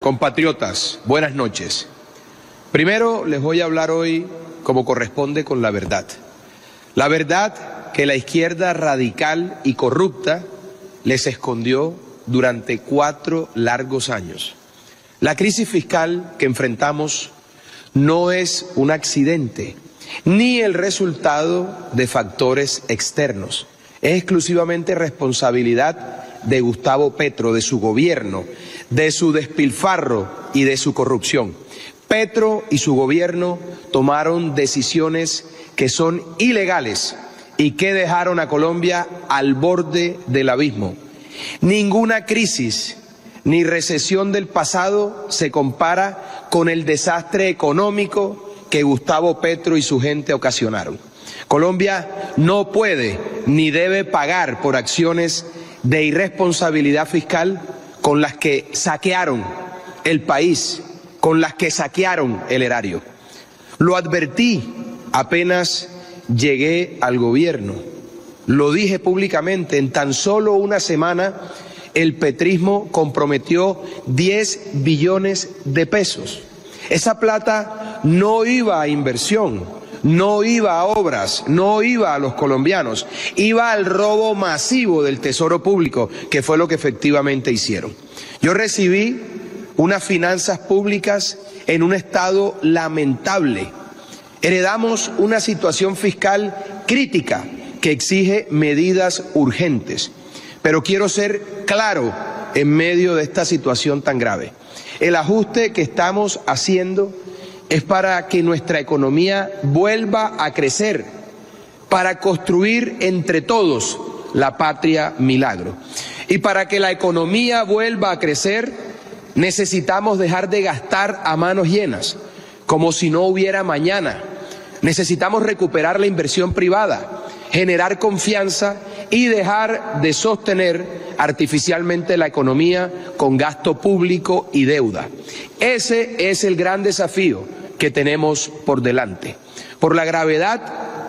compatriotas, buenas noches. Primero les voy a hablar hoy como corresponde con la verdad. La verdad que la izquierda radical y corrupta les escondió durante 4 largos años. La crisis fiscal que enfrentamos no es un accidente, ni el resultado de factores externos. Es exclusivamente responsabilidad de Gustavo Petro, de su gobierno, de su despilfarro y de su corrupción. Petro y su gobierno tomaron decisiones que son ilegales y que dejaron a Colombia al borde del abismo. Ninguna crisis ni recesión del pasado se compara con el desastre económico que Gustavo Petro y su gente ocasionaron. Colombia no puede ni debe pagar por acciones de irresponsabilidad fiscal con las que saquearon el país, con las que saquearon el erario. Lo advertí apenas llegué al gobierno. Lo dije públicamente, en tan solo una semana el petrismo comprometió 10 billones de pesos. Esa plata no iba a inversión, no iba a obras, no iba a los colombianos, iba al robo masivo del tesoro público, que fue lo que efectivamente hicieron. Yo recibí unas finanzas públicas en un estado lamentable. Heredamos una situación fiscal crítica que exige medidas urgentes. Pero quiero ser claro en medio de esta situación tan grave. El ajuste que estamos haciendo es para que nuestra economía vuelva a crecer, para construir entre todos la patria milagro. Y para que la economía vuelva a crecer, necesitamos dejar de gastar a manos llenas, como si no hubiera mañana. Necesitamos recuperar la inversión privada, generar confianza y dejar de sostener artificialmente la economía con gasto público y deuda. Ese es el gran desafío que tenemos por delante. Por la gravedad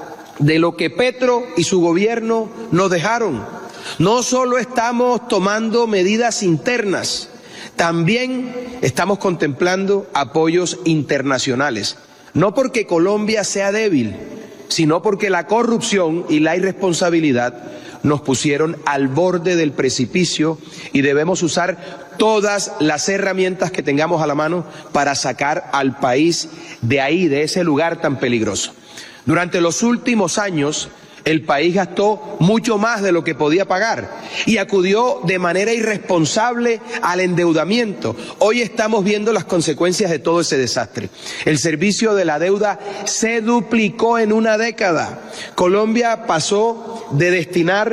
de lo que Petro y su gobierno nos dejaron, no solo estamos tomando medidas internas, también estamos contemplando apoyos internacionales. No porque Colombia sea débil, sino porque la corrupción y la irresponsabilidad nos pusieron al borde del precipicio y debemos usar todas las herramientas que tengamos a la mano para sacar al país de ahí, de ese lugar tan peligroso. Durante los últimos años, el país gastó mucho más de lo que podía pagar y acudió de manera irresponsable al endeudamiento. Hoy estamos viendo las consecuencias de todo ese desastre. El servicio de la deuda se duplicó en una década. Colombia pasó de destinar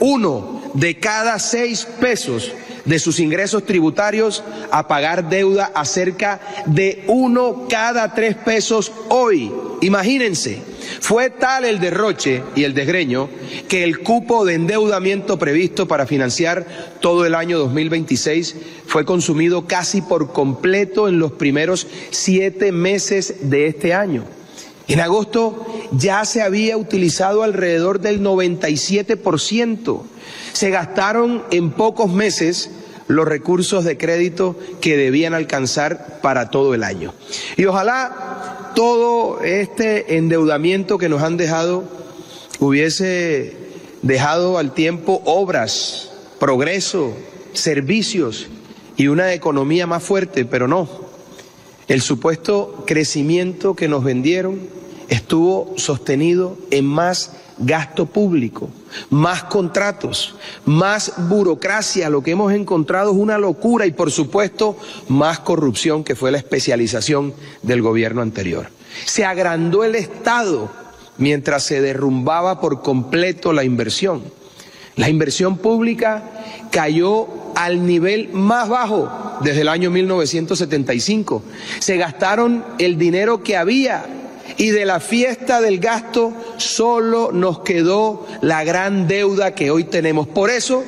1 de cada 6 pesos de sus ingresos tributarios a pagar deuda a cerca de 1 cada 3 pesos hoy. Imagínense, fue tal el derroche y el desgreño que el cupo de endeudamiento previsto para financiar todo el año 2026 fue consumido casi por completo en los primeros 7 meses de este año. En agosto ya se había utilizado alrededor del 97%. Se gastaron en pocos meses los recursos de crédito que debían alcanzar para todo el año. Y ojalá todo este endeudamiento que nos han dejado hubiese dejado al tiempo obras, progreso, servicios y una economía más fuerte, pero no. El supuesto crecimiento que nos vendieron estuvo sostenido en más gasto público, más contratos, más burocracia. Lo que hemos encontrado es una locura y, por supuesto, más corrupción, que fue la especialización del gobierno anterior. Se agrandó el Estado mientras se derrumbaba por completo la inversión. La inversión pública cayó al nivel más bajo desde el año 1975. Se gastaron el dinero que había y de la fiesta del gasto solo nos quedó la gran deuda que hoy tenemos. Por eso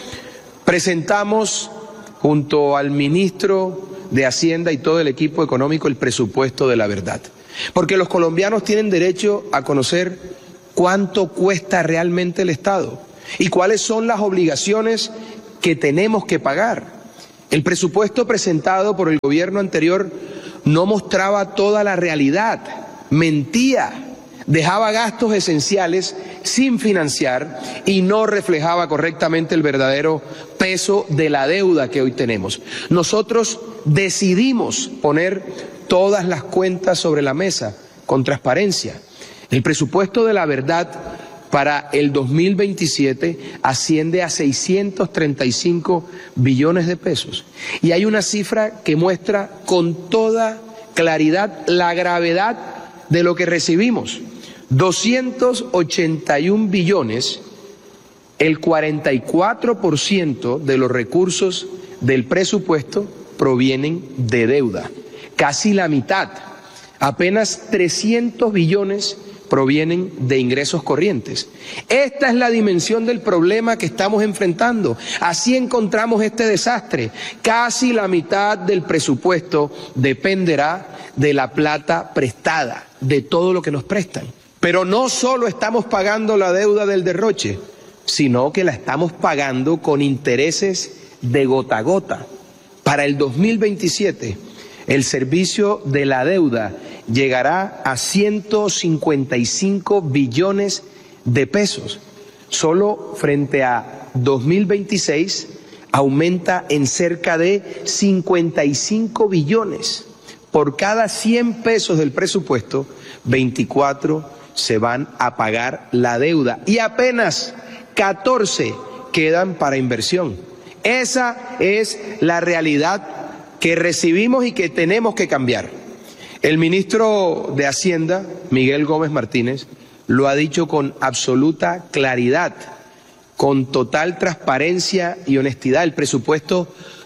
presentamos junto al ministro de Hacienda y todo el equipo económico el presupuesto de la verdad. Porque los colombianos tienen derecho a conocer cuánto cuesta realmente el Estado y cuáles son las obligaciones que tenemos que pagar. El presupuesto presentado por el gobierno anterior no mostraba toda la realidad, mentía, dejaba gastos esenciales sin financiar y no reflejaba correctamente el verdadero peso de la deuda que hoy tenemos. Nosotros decidimos poner todas las cuentas sobre la mesa con transparencia. El presupuesto de la verdad para el 2027 asciende a 635 billones de pesos. Y hay una cifra que muestra con toda claridad la gravedad de lo que recibimos. 281 billones, el 44% de los recursos del presupuesto provienen de deuda. Casi la mitad, apenas 300 billones provienen de ingresos corrientes. Esta es la dimensión del problema que estamos enfrentando. Así encontramos este desastre. Casi la mitad del presupuesto dependerá de la plata prestada, de todo lo que nos prestan. Pero no solo estamos pagando la deuda del derroche, sino que la estamos pagando con intereses de gota a gota. Para el 2027, el servicio de la deuda llegará a 155 billones de pesos. Solo frente a 2026 aumenta en cerca de 55 billones. Por cada 100 pesos del presupuesto, 24 se van a pagar la deuda y apenas 14 quedan para inversión. Esa es la realidad que recibimos y que tenemos que cambiar. El ministro de Hacienda, Miguel Gómez Martínez, lo ha dicho con absoluta claridad, con total transparencia y honestidad. El presupuesto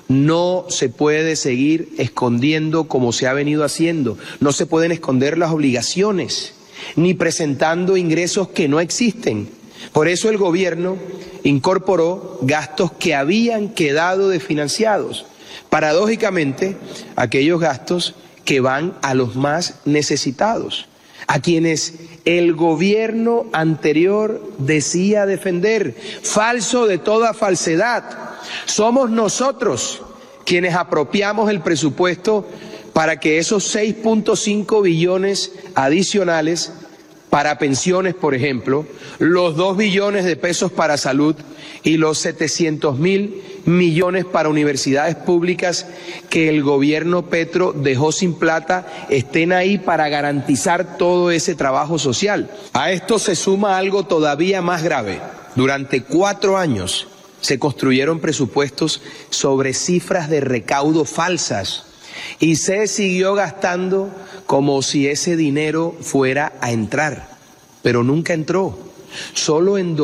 no se puede seguir escondiendo como se ha venido haciendo. No se pueden esconder las obligaciones, ni presentando ingresos que no existen. Por eso el gobierno incorporó gastos que habían quedado desfinanciados. Paradójicamente, aquellos gastos que van a los más necesitados, a quienes el gobierno anterior decía defender. Falso de toda falsedad. Somos nosotros quienes apropiamos el presupuesto para que esos 6.5 billones adicionales para pensiones, por ejemplo, los 2 billones de pesos para salud y los 700.000 millones para universidades públicas que el gobierno Petro dejó sin plata estén ahí para garantizar todo ese trabajo social. A esto se suma algo todavía más grave. Durante 4 años se construyeron presupuestos sobre cifras de recaudo falsas y se siguió gastando como si ese dinero fuera a entrar, pero nunca entró. Solo en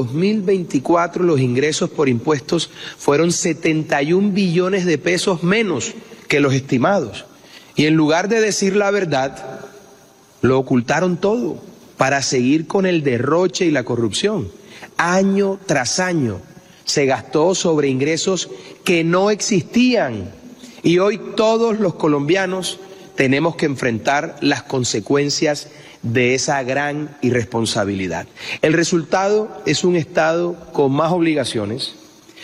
2024 los ingresos por impuestos fueron 71 billones de pesos menos que los estimados. Y en lugar de decir la verdad, lo ocultaron todo para seguir con el derroche y la corrupción. Año tras año se gastó sobre ingresos que no existían. Y hoy todos los colombianos tenemos que enfrentar las consecuencias de esa gran irresponsabilidad. El resultado es un Estado con más obligaciones,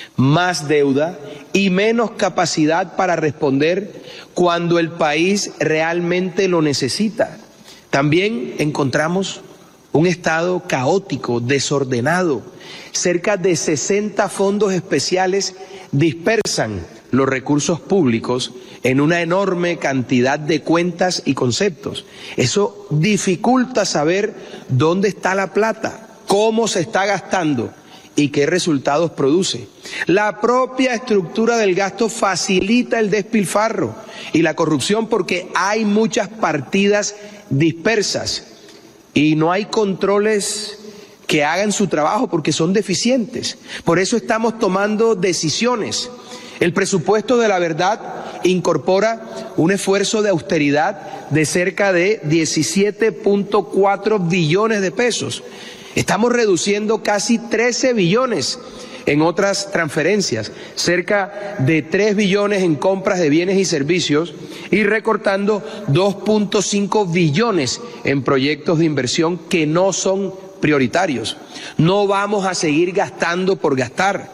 más deuda y menos capacidad para responder cuando el país realmente lo necesita. También encontramos un Estado caótico, desordenado. Cerca de 60 fondos especiales dispersan los recursos públicos en una enorme cantidad de cuentas y conceptos. Eso dificulta saber dónde está la plata, cómo se está gastando y qué resultados produce. La propia estructura del gasto facilita el despilfarro y la corrupción porque hay muchas partidas dispersas y no hay controles que hagan su trabajo porque son deficientes. Por eso estamos tomando decisiones. El presupuesto de la verdad incorpora un esfuerzo de austeridad de cerca de 17.4 billones de pesos. Estamos reduciendo casi 13 billones en otras transferencias, cerca de 3 billones en compras de bienes y servicios y recortando 2.5 billones en proyectos de inversión que no son prioritarios. No vamos a seguir gastando por gastar.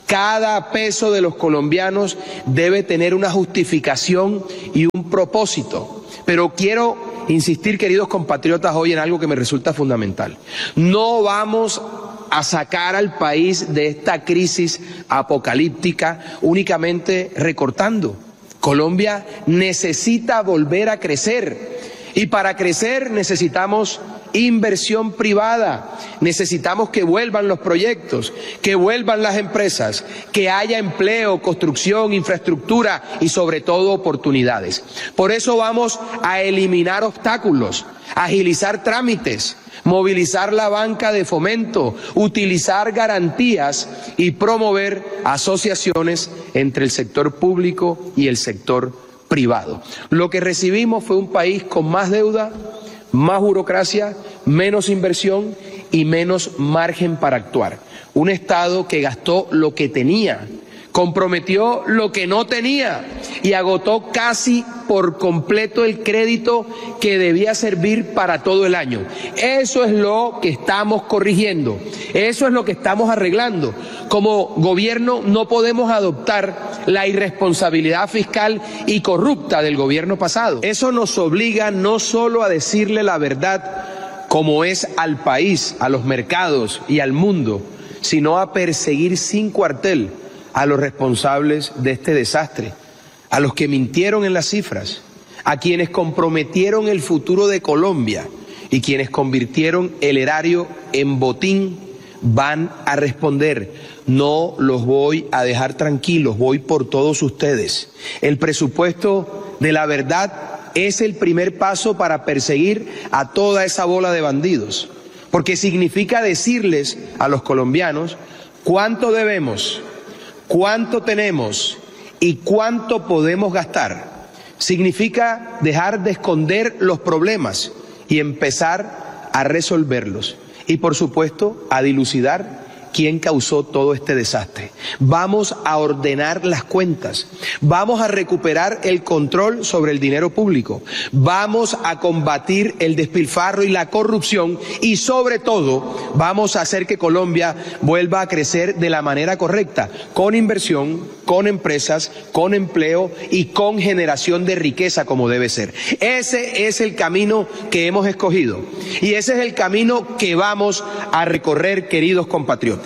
Cada peso de los colombianos debe tener una justificación y un propósito. Pero quiero insistir, queridos compatriotas, hoy en algo que me resulta fundamental. No vamos a sacar al país de esta crisis apocalíptica únicamente recortando. Colombia necesita volver a crecer y para crecer necesitamos inversión privada, necesitamos que vuelvan los proyectos, que vuelvan las empresas, que haya empleo, construcción, infraestructura y sobre todo oportunidades. Por eso vamos a eliminar obstáculos, agilizar trámites, movilizar la banca de fomento, utilizar garantías y promover asociaciones entre el sector público y el sector privado. Lo que recibimos fue un país con más deuda, más burocracia, menos inversión y menos margen para actuar. Un Estado que gastó lo que tenía, comprometió lo que no tenía y agotó casi por completo el crédito que debía servir para todo el año. Eso es lo que estamos corrigiendo, eso es lo que estamos arreglando. Como gobierno no podemos adoptar la irresponsabilidad fiscal y corrupta del gobierno pasado. Eso nos obliga no solo a decirle la verdad como es al país, a los mercados y al mundo, sino a perseguir sin cuartel a los responsables de este desastre, a los que mintieron en las cifras, a quienes comprometieron el futuro de Colombia y quienes convirtieron el erario en botín, van a responder. No los voy a dejar tranquilos, voy por todos ustedes. El presupuesto de la verdad es el primer paso para perseguir a toda esa bola de bandidos, porque significa decirles a los colombianos cuánto debemos, cuánto tenemos y cuánto podemos gastar. Significa dejar de esconder los problemas y empezar a resolverlos. Y por supuesto, a dilucidar quién causó todo este desastre. Vamos a ordenar las cuentas, vamos a recuperar el control sobre el dinero público, vamos a combatir el despilfarro y la corrupción y sobre todo vamos a hacer que Colombia vuelva a crecer de la manera correcta, con inversión, con empresas, con empleo y con generación de riqueza como debe ser. Ese es el camino que hemos escogido y ese es el camino que vamos a recorrer, queridos compatriotas.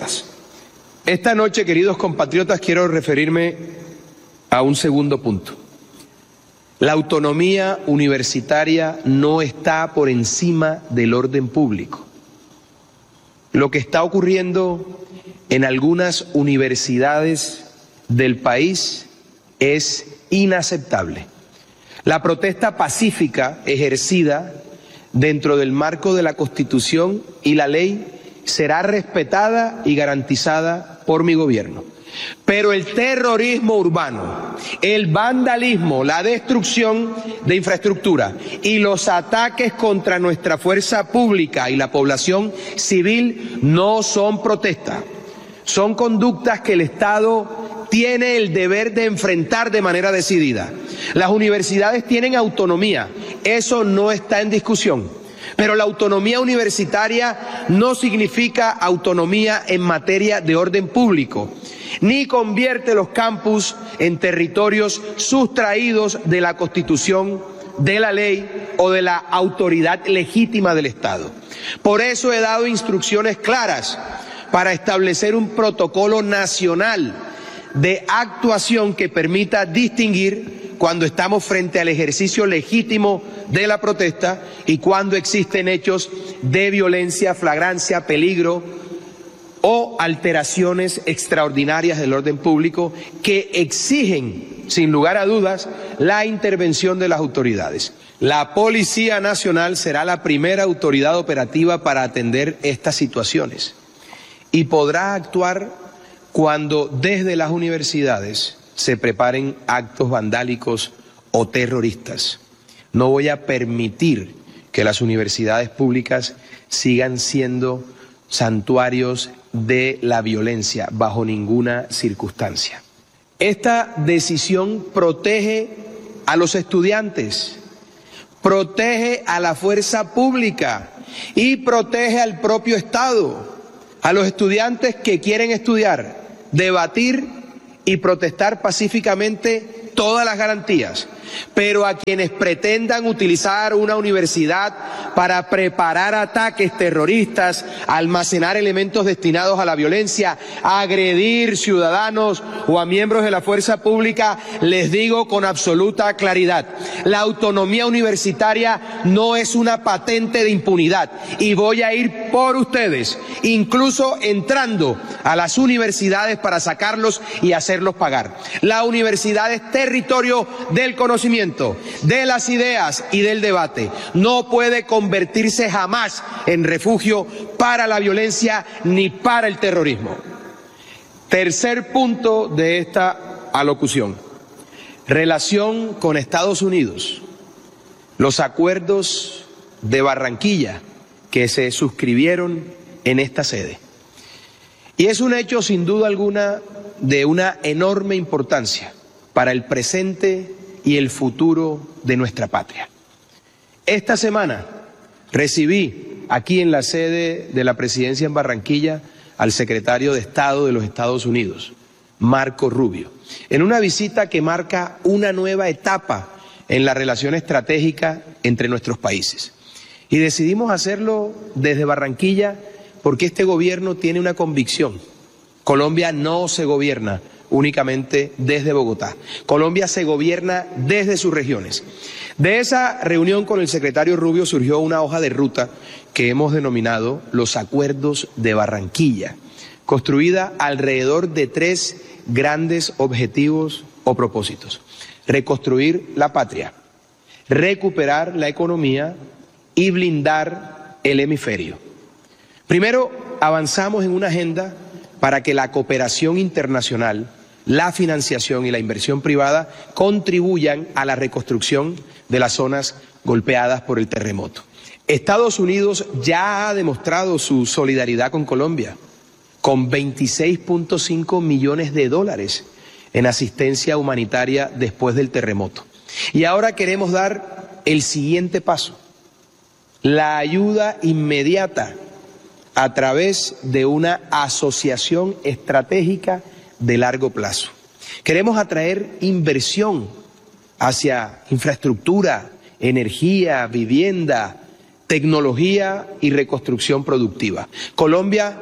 Esta noche, queridos compatriotas, quiero referirme a un segundo punto. La autonomía universitaria no está por encima del orden público. Lo que está ocurriendo en algunas universidades del país es inaceptable. La protesta pacífica ejercida dentro del marco de la Constitución y la ley será respetada y garantizada por mi gobierno. Pero el terrorismo urbano, el vandalismo, la destrucción de infraestructura y los ataques contra nuestra fuerza pública y la población civil no son protesta. Son conductas que el Estado tiene el deber de enfrentar de manera decidida. Las universidades tienen autonomía, eso no está en discusión. Pero la autonomía universitaria no significa autonomía en materia de orden público, ni convierte los campus en territorios sustraídos de la Constitución, de la ley o de la autoridad legítima del Estado. Por eso he dado instrucciones claras para establecer un protocolo nacional de actuación que permita distinguir cuando estamos frente al ejercicio legítimo de la protesta y cuando existen hechos de violencia, flagrancia, peligro o alteraciones extraordinarias del orden público que exigen, sin lugar a dudas, la intervención de las autoridades. La Policía Nacional será la primera autoridad operativa para atender estas situaciones y podrá actuar cuando desde las universidades se preparen actos vandálicos o terroristas. No voy a permitir que las universidades públicas sigan siendo santuarios de la violencia bajo ninguna circunstancia. Esta decisión protege a los estudiantes, protege a la fuerza pública y protege al propio Estado, a los estudiantes que quieren estudiar, debatir y protestar pacíficamente, todas las garantías. Pero a quienes pretendan utilizar una universidad para preparar ataques terroristas, almacenar elementos destinados a la violencia, agredir ciudadanos o a miembros de la fuerza pública, les digo con absoluta claridad, la autonomía universitaria no es una patente de impunidad y voy a ir por ustedes, incluso entrando a las universidades para sacarlos y hacerlos pagar. La universidad es territorio del conocimiento, de las ideas y del debate. No puede convertirse jamás en refugio para la violencia ni para el terrorismo. Tercer punto de esta alocución: relación con Estados Unidos. Los acuerdos de Barranquilla que se suscribieron en esta sede. Y es un hecho sin duda alguna de una enorme importancia para el presente y el futuro de nuestra patria. Esta semana recibí aquí en la sede de la presidencia en Barranquilla al secretario de Estado de los Estados Unidos, Marco Rubio, en una visita que marca una nueva etapa en la relación estratégica entre nuestros países. Y decidimos hacerlo desde Barranquilla porque este gobierno tiene una convicción: Colombia no se gobierna únicamente desde Bogotá. Colombia se gobierna desde sus regiones. De esa reunión con el secretario Rubio surgió una hoja de ruta que hemos denominado los Acuerdos de Barranquilla, construida alrededor de 3 grandes objetivos o propósitos: reconstruir la patria, recuperar la economía y blindar el hemisferio. Primero, avanzamos en una agenda para que la cooperación internacional, la financiación y la inversión privada contribuyan a la reconstrucción de las zonas golpeadas por el terremoto. Estados Unidos ya ha demostrado su solidaridad con Colombia, con 26.5 millones de dólares en asistencia humanitaria después del terremoto. Y ahora queremos dar el siguiente paso: la ayuda inmediata a través de una asociación estratégica de largo plazo. Queremos atraer inversión hacia infraestructura, energía, vivienda, tecnología y reconstrucción productiva. Colombia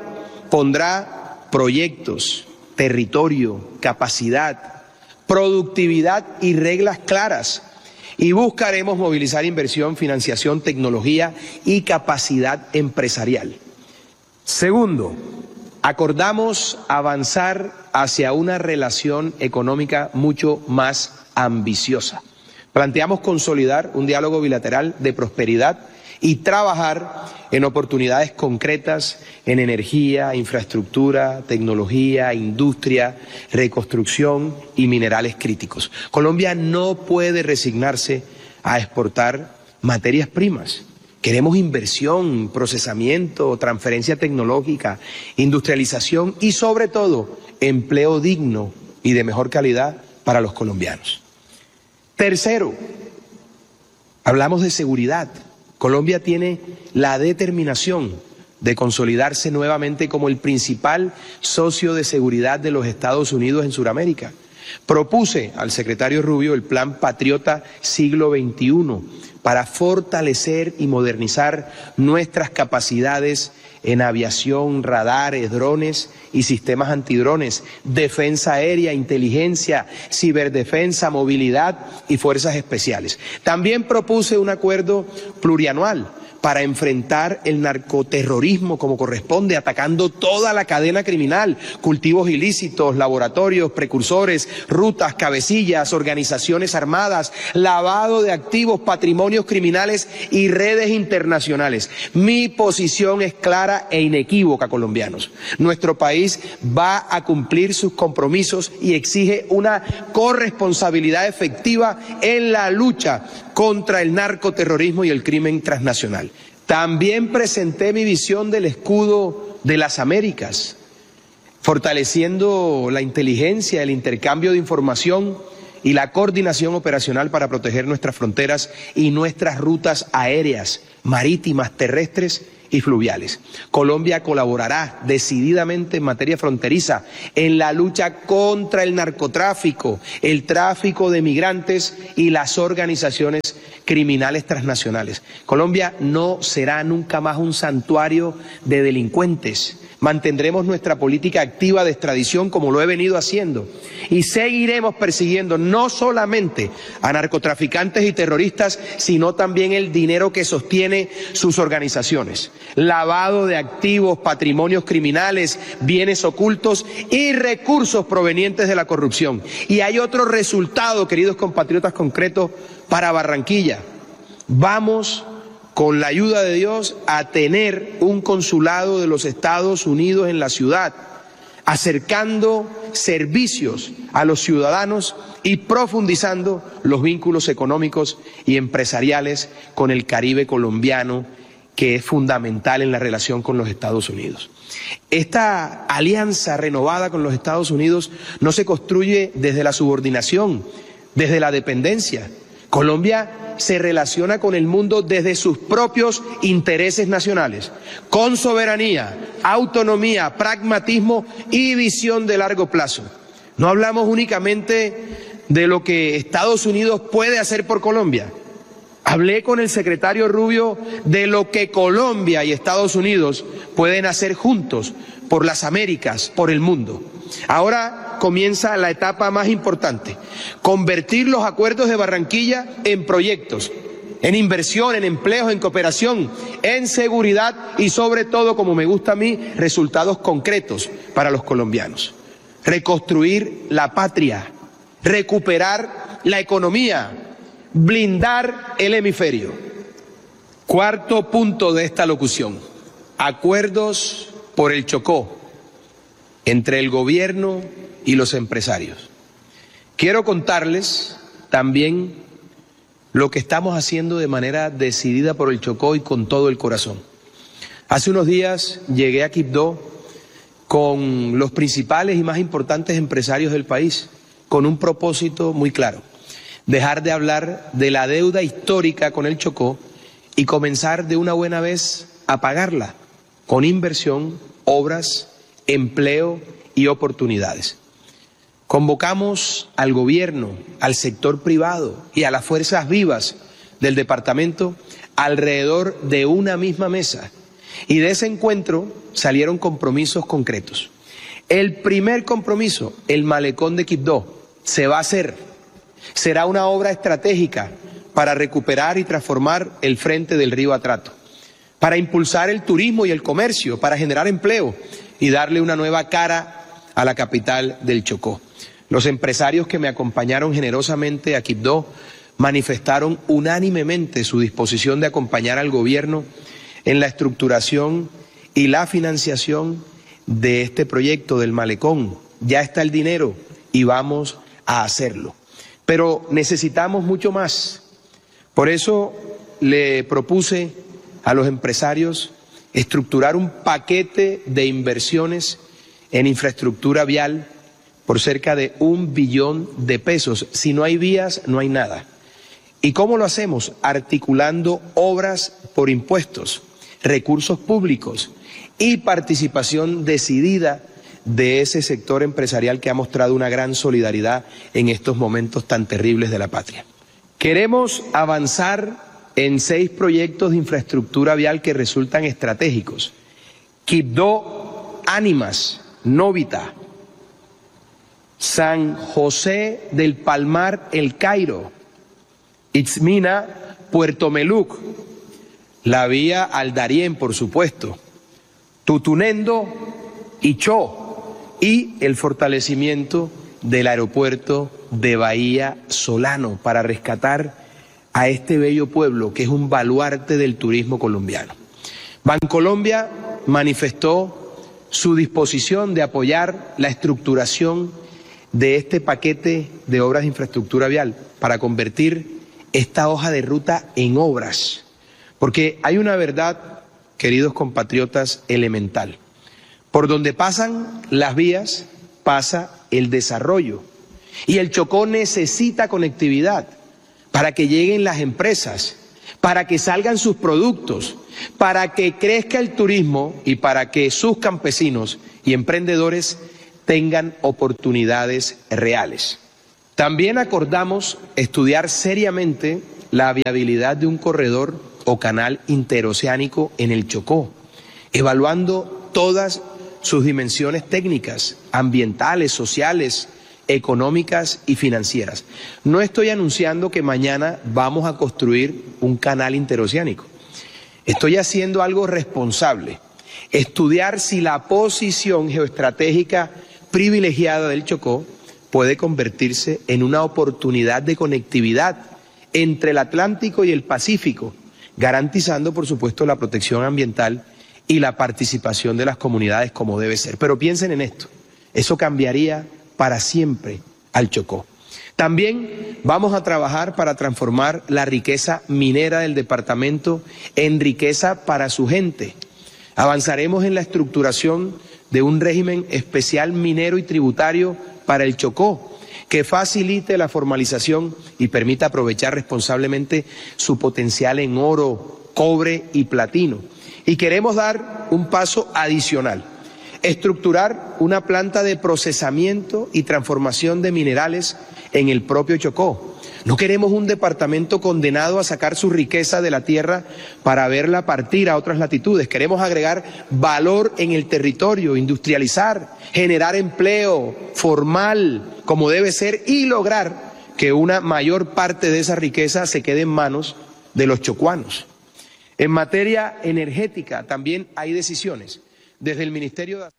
pondrá proyectos, territorio, capacidad, productividad y reglas claras, y buscaremos movilizar inversión, financiación, tecnología y capacidad empresarial. Segundo, acordamos avanzar hacia una relación económica mucho más ambiciosa. Planteamos consolidar un diálogo bilateral de prosperidad y trabajar en oportunidades concretas en energía, infraestructura, tecnología, industria, reconstrucción y minerales críticos. Colombia no puede resignarse a exportar materias primas. Queremos inversión, procesamiento, transferencia tecnológica, industrialización y, sobre todo, empleo digno y de mejor calidad para los colombianos. Tercero, hablamos de seguridad. Colombia tiene la determinación de consolidarse nuevamente como el principal socio de seguridad de los Estados Unidos en Sudamérica. Propuse al secretario Rubio el Plan Patriota Siglo XXI para fortalecer y modernizar nuestras capacidades en aviación, radares, drones y sistemas antidrones, defensa aérea, inteligencia, ciberdefensa, movilidad y fuerzas especiales. También propuse un acuerdo plurianual para enfrentar el narcoterrorismo como corresponde, atacando toda la cadena criminal, cultivos ilícitos, laboratorios, precursores, rutas, cabecillas, organizaciones armadas, lavado de activos, patrimonios criminales y redes internacionales. Mi posición es clara e inequívoca, colombianos. Nuestro país va a cumplir sus compromisos y exige una corresponsabilidad efectiva en la lucha contra el narcoterrorismo y el crimen transnacional. También presenté mi visión del escudo de las Américas, fortaleciendo la inteligencia, el intercambio de información y la coordinación operacional para proteger nuestras fronteras y nuestras rutas aéreas, marítimas, terrestres y fluviales. Colombia colaborará decididamente en materia fronteriza en la lucha contra el narcotráfico, el tráfico de migrantes y las organizaciones criminales transnacionales. Colombia no será nunca más un santuario de delincuentes. Mantendremos nuestra política activa de extradición como lo he venido haciendo y seguiremos persiguiendo no solamente a narcotraficantes y terroristas, sino también el dinero que sostiene sus organizaciones. Lavado de activos, patrimonios criminales, bienes ocultos y recursos provenientes de la corrupción. Y hay otro resultado, queridos compatriotas, concreto para Barranquilla. Vamos, con la ayuda de Dios, a tener un consulado de los Estados Unidos en la ciudad, acercando servicios a los ciudadanos y profundizando los vínculos económicos y empresariales con el Caribe colombiano, que es fundamental en la relación con los Estados Unidos. Esta alianza renovada con los Estados Unidos no se construye desde la subordinación, desde la dependencia. Colombia se relaciona con el mundo desde sus propios intereses nacionales, con soberanía, autonomía, pragmatismo y visión de largo plazo. No hablamos únicamente de lo que Estados Unidos puede hacer por Colombia. Hablé con el secretario Rubio de lo que Colombia y Estados Unidos pueden hacer juntos por las Américas, por el mundo. Ahora comienza la etapa más importante: convertir los acuerdos de Barranquilla en proyectos, en inversión, en empleos, en cooperación, en seguridad y sobre todo, como me gusta a mí, resultados concretos para los colombianos. Reconstruir la patria, recuperar la economía, blindar el hemisferio. Cuarto punto de esta locución: acuerdos por el Chocó entre el gobierno y los empresarios. Quiero contarles también lo que estamos haciendo de manera decidida por el Chocó y con todo el corazón. Hace unos días llegué a Quibdó con los principales y más importantes empresarios del país, con un propósito muy claro: dejar de hablar de la deuda histórica con el Chocó y comenzar de una buena vez a pagarla con inversión, obras, empleo y oportunidades. Convocamos al gobierno, al sector privado y a las fuerzas vivas del departamento alrededor de una misma mesa, y de ese encuentro salieron compromisos concretos. El primer compromiso: el malecón de Quibdó se va a hacer. Será una obra estratégica para recuperar y transformar el frente del río Atrato, para impulsar el turismo y el comercio, para generar empleo y darle una nueva cara a la capital del Chocó. Los empresarios que me acompañaron generosamente a Quibdó manifestaron unánimemente su disposición de acompañar al gobierno en la estructuración y la financiación de este proyecto del malecón. Ya está el dinero y vamos a hacerlo. Pero necesitamos mucho más. Por eso le propuse a los empresarios estructurar un paquete de inversiones en infraestructura vial por cerca de 1 billón de pesos. Si no hay vías, no hay nada. ¿Y cómo lo hacemos? Articulando obras por impuestos, recursos públicos y participación decidida de ese sector empresarial que ha mostrado una gran solidaridad en estos momentos tan terribles de la patria. Queremos avanzar en 6 proyectos de infraestructura vial que resultan estratégicos: Quibdó, Ánimas, Novita, San José del Palmar, El Cairo, Itzmina, Puerto Meluc, la vía al Darién, por supuesto, Tutunendo y Chó, y el fortalecimiento del aeropuerto de Bahía Solano para rescatar a este bello pueblo que es un baluarte del turismo colombiano. Bancolombia manifestó su disposición de apoyar la estructuración de este paquete de obras de infraestructura vial para convertir esta hoja de ruta en obras. Porque hay una verdad, queridos compatriotas, elemental: por donde pasan las vías pasa el desarrollo, Y el Chocó necesita conectividad para que lleguen las empresas, para que salgan sus productos, para que crezca el turismo y para que sus campesinos y emprendedores tengan oportunidades reales. También acordamos estudiar seriamente la viabilidad de un corredor o canal interoceánico en el Chocó, evaluando todas sus dimensiones técnicas, ambientales, sociales, económicas y financieras. No estoy anunciando que mañana vamos a construir un canal interoceánico. Estoy haciendo algo responsable, estudiar si la posición geoestratégica privilegiada del Chocó puede convertirse en una oportunidad de conectividad entre el Atlántico y el Pacífico, garantizando, por supuesto, la protección ambiental y la participación de las comunidades como debe ser. Pero piensen en esto, eso cambiaría para siempre al Chocó. También vamos a trabajar para transformar la riqueza minera del departamento en riqueza para su gente. Avanzaremos en la estructuración de un régimen especial minero y tributario para el Chocó, que facilite la formalización y permita aprovechar responsablemente su potencial en oro, cobre y platino. Y queremos dar un paso adicional, estructurar una planta de procesamiento y transformación de minerales en el propio Chocó. No queremos un departamento condenado a sacar su riqueza de la tierra para verla partir a otras latitudes. Queremos agregar valor en el territorio, industrializar, generar empleo formal como debe ser y lograr que una mayor parte de esa riqueza se quede en manos de los chocuanos. En materia energética también hay decisiones. Desde el Ministerio de...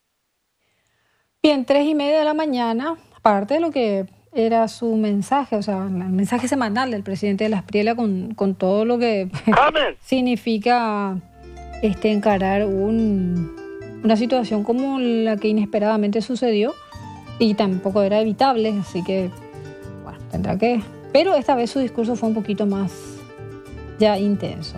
Bien, 3:30 de la mañana, aparte de lo que era su mensaje, o sea, el mensaje semanal del presidente de la Espriella con todo lo que significa encarar una situación como la que inesperadamente sucedió y tampoco era evitable, así que, bueno, tendrá que... Pero esta vez su discurso fue un poquito más ya intenso.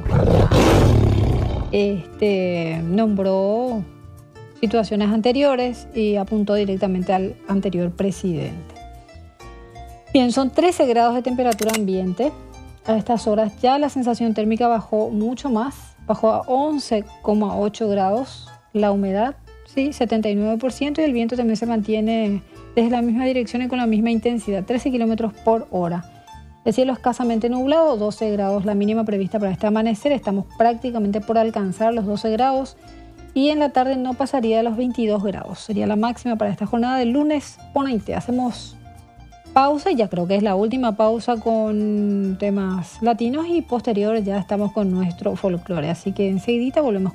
Nombró situaciones anteriores y apuntó directamente al anterior presidente. Bien, son 13 grados de temperatura ambiente. A estas horas ya la sensación térmica bajó mucho más, bajó a 11,8 grados. La humedad, sí, 79%, y el viento también se mantiene desde la misma dirección y con la misma intensidad, 13 kilómetros por hora. El cielo escasamente nublado, 12 grados la mínima prevista para este amanecer. Estamos prácticamente por alcanzar los 12 grados y en la tarde no pasaría de los 22 grados. Sería la máxima para esta jornada del lunes ponente. Hacemos pausa y ya creo que es la última pausa con temas latinos y posterior ya estamos con nuestro folclore. Así que enseguidita volvemos.